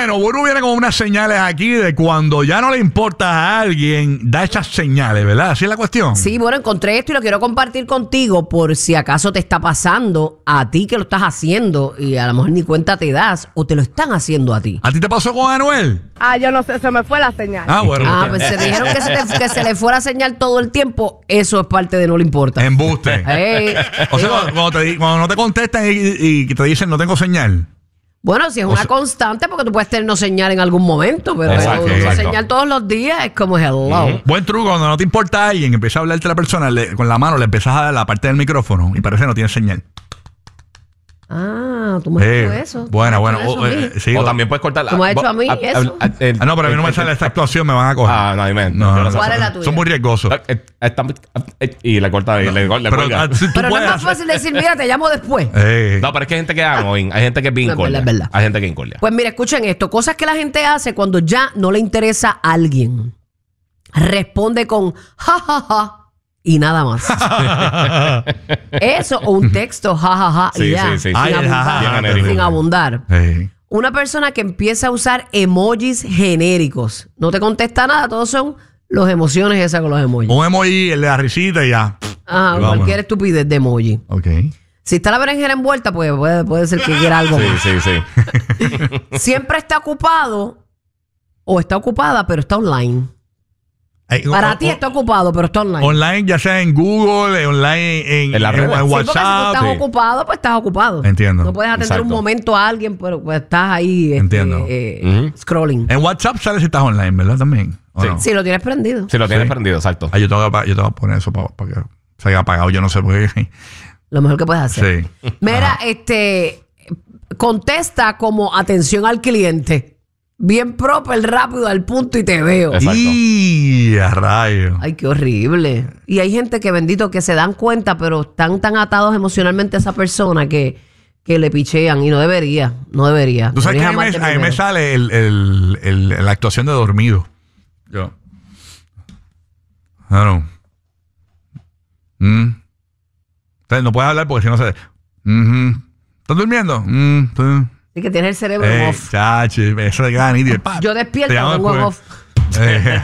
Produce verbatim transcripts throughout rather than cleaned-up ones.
Bueno, Burbu viene con unas señales aquí de cuando ya no le importa a alguien, da esas señales, ¿verdad? ¿Así es la cuestión? Sí, bueno, encontré esto y lo quiero compartir contigo por si acaso te está pasando a ti que lo estás haciendo y a lo mejor ni cuenta te das o te lo están haciendo a ti. ¿A ti te pasó con Anuel? Ah, yo no sé, se me fue la señal. Ah, bueno. Ah, pues se dijeron que se, te- que se le fuera señal todo el tiempo. Eso es parte de no le importa. Embuste. Ey, O sea, digo, cuando, te di- cuando no te contestan y, y- y te dicen no tengo señal. bueno, si es o una sea- constante, porque tú puedes tener no señal en algún momento, pero Exacto, no exacto. señal todos los días es como hello. Ujú. Buen truco, cuando no te importa a alguien, empieza a hablarte a la persona, le- con la mano le empiezas a dar la parte del micrófono y parece que no tiene señal. Ah, tú me has hecho Eh, eso. Buena, Tú me buena. has hecho O, eso a eh, mí. sí, O o- también puedes cortar la. ¿Tú me has hecho a mí Ah, eso? ah, eh, Ah, no, pero a mí no me eh, sale eh, esta actuación, me van a coger. Ah, no, dime. No, yo no, sé. ¿Cuál es la tuya? Son muy riesgosos. Eh, eh, está- eh, Y le corta, y le, le Pero cuelga. ah, si tú Pero no es puedes más hacer- fácil decir, mira, te llamo después. Eh, No, pero es que hay gente que es annoying, hay gente que es bien No, es verdad, incordia. es verdad. Hay gente que es incordia. Pues mira, escuchen esto. Cosas que la gente hace cuando ya no le interesa a alguien. Responde con ja, ja, ja y nada más. Eso o un texto ja, ja, ja y Sí, ya. sí, sí. Sin Ay, el ja, ja, abundar. ja, Bien genérico. Sin abundar. eh. Una persona que empieza a usar emojis genéricos. No te contesta nada, todos son las emociones esas con los emojis. Un emoji, el de la risita y ya. Ajá, Vámonos. cualquier estupidez de emoji. Ok. Si está la berenjena envuelta, pues puede, puede ser que quiera algo Sí, más. sí, sí. Siempre está ocupado o está ocupada, pero está online. Eh, Para o- ti o- está ocupado, pero está online. Online, ya sea en Google, eh, online en, En la en- red. en Sí, Sí, porque si tú WhatsApp. estás Sí. ocupado, pues estás ocupado. Entiendo. No puedes atender Exacto. un momento a alguien, pero pues estás ahí este, Entiendo. eh, Ujú. scrolling. En WhatsApp sale si estás online, ¿verdad? También. ¿o Sí. no? Si lo tienes prendido. Si lo tienes Sí. prendido, exacto. Ah, yo tengo que, apa- yo tengo que poner eso para, que se haya apagado. Yo no sé por qué. Lo mejor que puedes hacer. Sí. Mira, este contesta como atención al cliente. Bien proper, rápido, al punto y te veo. Exacto. Y a rayo. Ay, qué horrible. Y hay gente que, bendito, que se dan cuenta, pero están tan atados emocionalmente a esa persona que, que le pichean y no debería. No debería. Tú sabes que Debería a mí, me, amarte a mí me primero. sale el, el, el- la actuación de dormido. Yo. Claro. Mm. Entonces no puedes hablar porque si no se. Mhm. ¿Estás durmiendo? Mm, estoy- Sí, que tienes el cerebro en Eh, off. chachi, eso de gran nítido. Pa, Yo te despierto, llamo lo tengo en después. off. Eh.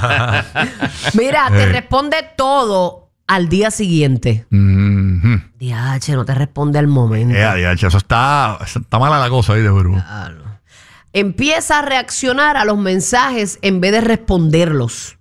Mira, te Eh. responde todo al día siguiente. Mhm. Diache, no te responde al momento. Eh, adiós, eso está, eso está mala la cosa ahí de Burbu. Claro. Empieza a reaccionar a los mensajes en vez de responderlos.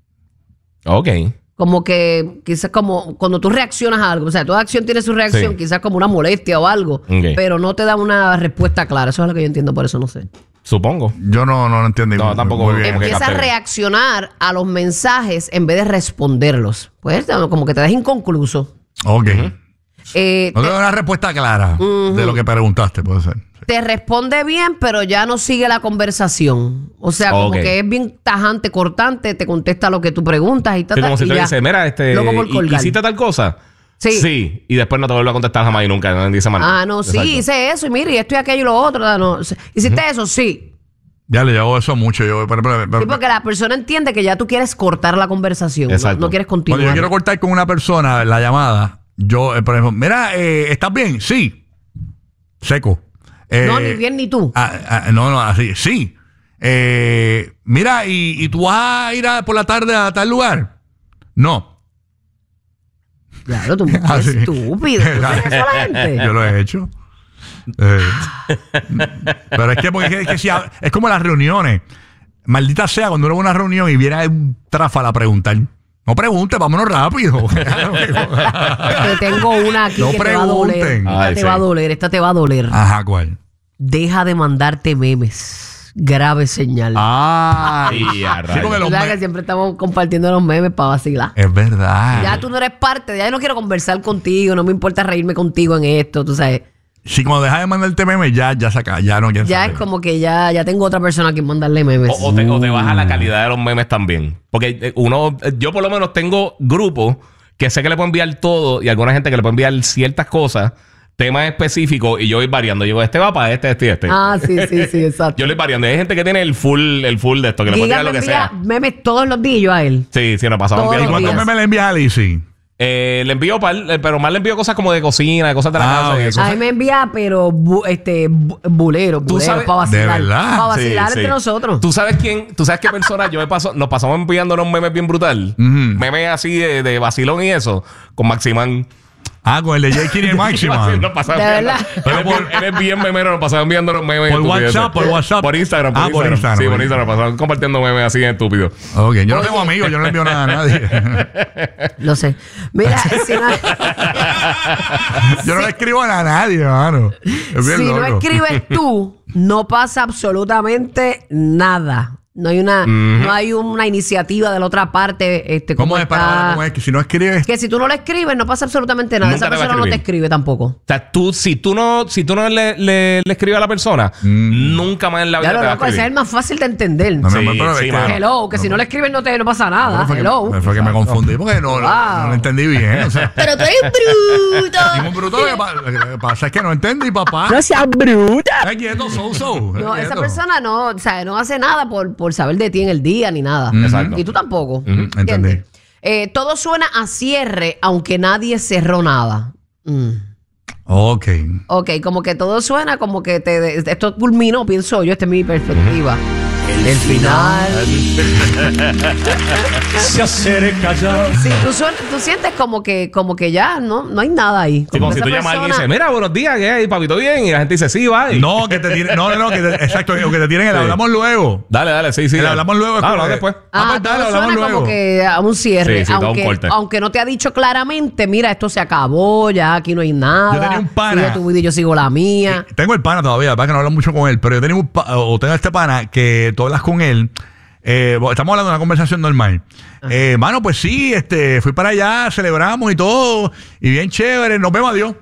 Ok. Como que quizás como cuando tú reaccionas a algo, o sea, toda acción tiene su reacción, Sí. quizás como una molestia o algo, Ok. pero no te da una respuesta clara. Eso es lo que yo entiendo, por eso no sé. Supongo. Yo no, no lo entendí. No, muy- tampoco. muy bien. Como que Empieza a capté. reaccionar a los mensajes en vez de responderlos. Pues como que te das inconcluso. Ok. Eh, No te, tengo una respuesta clara de lo que preguntaste, puede ser. te responde bien, pero ya no sigue la conversación. O sea, como Ok. que es bien tajante, cortante, te contesta lo que tú preguntas y tal. Sí, como si y te ya. dice, mira, este, Loco por ¿hi- colgar. ¿hiciste tal cosa? Sí. Sí. Y después no te vuelve a contestar jamás y nunca. No dice más nada. Ah, no, sí, Exacto. hice eso y mire, y esto y aquello y lo otro. ah, No. ¿Hiciste eso? Sí. Ya le llevo eso mucho. Yo, pero- pero- pero- Sí, porque la persona entiende que ya tú quieres cortar la conversación. No, Exacto. no quieres Cuando continuar. yo quiero cortar con una persona la llamada, yo, eh, por ejemplo, mira, eh, ¿estás bien? Sí. Seco. Eh, No, ni bien ni tú. ah, ah, no, no, así. Sí. Eh, mira, ¿y, y tú vas a ir a- por la tarde a tal lugar? No. Claro, tú eres Ah, sí. estúpido. ¿Tú haces eso a la gente? Yo lo he hecho. Eh, pero es que, porque es, que- es que si hab- es como las reuniones. Maldita sea, cuando uno va a una reunión y viene un tráfala a preguntar. No pregunte, vámonos rápido. Te tengo una aquí No que te va a doler. pregunten. Esta Ay, te sí. va a doler, esta te va a doler. Ajá, ¿cuál? Deja de mandarte memes. Grave señal. Ah, Y a sí, porque rayos. los Tú sabes me- que siempre estamos compartiendo los memes para vacilar. es verdad. Ya tú no eres parte, ya yo no quiero conversar contigo, no me importa reírme contigo en esto, tú sabes. Si cuando dejas de mandarte memes, ya, ya saca, ya no quieres Ya saber. es como que ya, ya tengo otra persona a quien mandarle memes. O, o te, o te baja la calidad de los memes también. Porque eh, uno, eh, yo por lo menos tengo grupos que sé que le puedo enviar todo y alguna gente que le puede enviar ciertas cosas, temas específicos, y yo voy variando. Yo digo, este va para este, este y este. Ah, sí, sí, sí, exacto. Yo le voy variando. Hay gente que tiene el full, el full de esto, que le puede Giga tirar me lo que envía sea. memes todos los días yo a él. Sí, sí, nos pasamos Todos ¿Y los enviando. cuántos días. memes le envías a Lizzy? Eh, le envío, par, eh, pero más le envío cosas como de cocina, de cosas de la Ah, casa. ok. y eso. A mí me envía, pero bu- este bu- bulero, Tú bulero, sabes- para vacilar. ¿De verdad? Para Sí, vacilar sí. entre nosotros. ¿Tú sabes quién? ¿Tú sabes qué persona? Yo me paso, nos pasamos enviándonos memes bien brutal. Ujú. Memes así de, de vacilón y eso. Con Maximán. Ah, con el de J. Kinney Máxima. Nos pasamos De enviando- verdad. Él es bien, él es bien memero, nos pasamos enviándonos memes. Por estupideces. WhatsApp, por WhatsApp. Por Instagram, por Ah, por Instagram. Instagram. Sí, por Instagram. Nos pasamos compartiendo memes así en estúpido. Ok, yo no Oye. tengo amigos, yo no le envío nada a nadie. Lo sé. Mira, si no, Yo no le escribo a nadie, hermano. Es bien si no loco. escribes tú, no pasa absolutamente nada. No hay una, no hay una iniciativa de la otra parte. Este, ¿Cómo como es para cómo es que si no escribes? Que si tú no lo escribes, no pasa absolutamente nada. Nunca Esa te va a persona no te escribir. escribe tampoco. O sea, tú, si tú no, si tú no le, le, le escribes a la persona, nunca más en la vida Ya lo te va a loco, ese es el escribir. más fácil de entender. No, mi Sí, amor, pero es sí, que- mano. Hello, que si no le escribes no, te, no pasa nada. No, fue que- Hello. Fue que me confundí porque no, no, Wow. no lo entendí bien. O sea, Pero tú eres bruto. ningún bruto. Lo que pa- lo que pasa es que no entendí, papá. No seas bruta. Está quieto, so, so. No, esa Quieto. persona no, o sea, no hace nada por, por saber de ti en el día ni nada. Exacto. Y tú tampoco. entendí. ¿Entiendes? Eh, todo suena a cierre, aunque nadie cerró nada. Mm. Ok. Ok, como que todo suena como que te, esto culminó, pienso yo, esta es mi perspectiva. El, final. Se acerca ya. Sí, tú, suena- tú sientes como que, como que ya no, no hay nada ahí. Sí, como que si esa tú llamas a alguien y persona- dices, mira, buenos días, ¿qué hay, papito? Bien. Y la gente dice, sí, va. Y- No, que te tienen. No, no, no. Que te- exacto. O que te tienen el Sí. hablamos luego. Dale, dale, sí, sí. El dale. hablamos luego. Ah, hablamos después. Ah, Ah, pues dale, todo hablamos suena luego. como que a un cierre. Sí, sí, todo un aunque, corte. aunque no te ha dicho claramente, mira, esto se acabó, ya aquí no hay nada. Yo tenía un pana. Sigue tu vida y yo sigo la mía. Tengo el pana todavía, para que no hablo mucho con él, pero yo tenía un pa- o tengo este pana que tú hablas con él. Eh, bo- estamos hablando de una conversación normal. Eh, mano, pues sí, este, fui para allá, celebramos y todo, y bien chévere, nos vemos, adiós.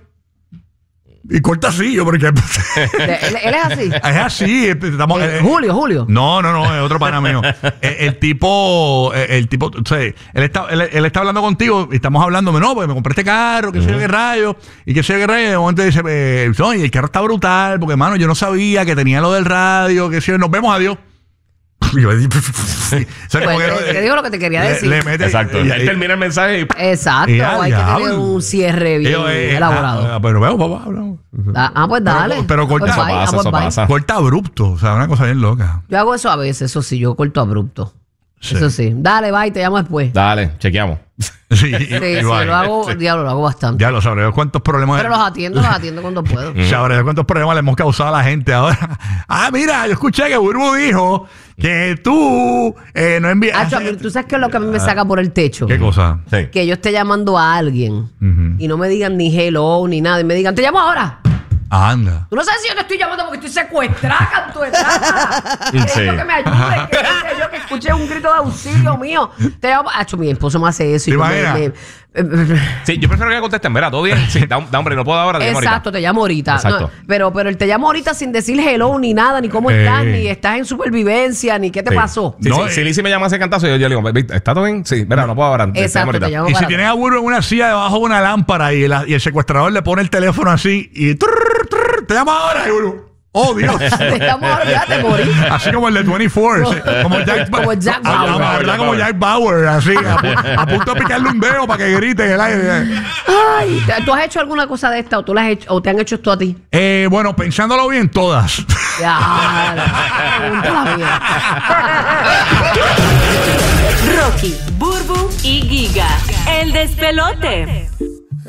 Y corta así, yo, porque De- él, él es así. es así. Estamos, Eh, eh, Julio, Julio. No, no, no, es otro pana mío. el, el tipo, el, el tipo, o sea, él está, él, él está hablando contigo y estamos hablando, no, porque me compré este carro, qué sé yo qué rayo, y qué sé yo qué rayo, y de momento dice, eh, oye, el carro está brutal, porque, mano, yo no sabía que tenía lo del radio, que sé yo, nos vemos, adiós. Y yo, o sea, como Pues, que, te- te digo lo que te quería le- decir. le mete- Exacto. y- Él y- termina el mensaje y... Exacto, y ya, hay que tener diablo. un cierre bien y yo, eh, elaborado. ah, ah, pero veo, papá, hablamos. Ah, ah, pues Pero- dale. pero corta- Pues Eso bye, pasa, ah, pues eso bye. pasa. Corta abrupto, o sea, una cosa bien loca. Yo hago eso a veces, eso sí, yo corto abrupto. Sí. Eso sí. Dale, bye, te llamo después. Dale, chequeamos. Sí, y- Sí, sí, igual. lo hago, diablo, lo hago bastante. Ya lo sabré, yo cuántos problemas. Pero los atiendo, los atiendo cuando puedo. Sabré cuántos problemas le hemos causado a la gente ahora. Ah, mira, yo escuché que Burbu dijo que tú eh, no envías. Hacho, a mí, tú sabes qué es lo que a mí me saca por el techo. ¿Qué cosa? Sí. Que yo esté llamando a alguien y no me digan ni hello ni nada y me digan, te llamo ahora. Anda. Tú no sabes si yo te estoy llamando porque estoy secuestrada, canto de rata. Necesito Sí. que me ayudes, que no sé yo, que escuché un grito de auxilio mío. Te llamo. Hacho, mi esposo me hace eso. y ¿Te yo me- imaginas? me- Sí, yo prefiero que contesten. Mira, ¿todo bien? Sí, da, un- da hombre, no puedo ahora. te llamo ahorita. Exacto, te llamo ahorita. Exacto. No, pero, pero el te llamo ahorita sin decir hello ni nada, ni cómo estás, Eh. ni estás en supervivencia, ni qué te Sí. pasó. Sí, No, sí, eh. si Lizzy me llama ese cantazo, yo, yo le digo, ¿está todo bien? Sí, mira, no puedo ahora. te llamo Exacto, ahorita. te llamo Y si para tienen atrás. a Burbu en una silla debajo de una lámpara y, la- y el secuestrador le pone el teléfono así y trrr, trrr, te llama ahora y Burbu. Oh, Dios. Te llamo ahora, ya te morí. Así como el de veinticuatro. sí, como Jack, Como Jack Ah, Bauer. ah, ¿verdad? Como Jack Bauer, así, a, pu- a punto de picarle un dedo para que grite en el aire. Ay, ¿te- ¿tú has hecho alguna cosa de esta o tú la has hecho o te han hecho esto a ti? Eh, bueno, pensándolo bien, todas. Ya, pregunta la mía. Rocky, Burbu y Giga. El despelote.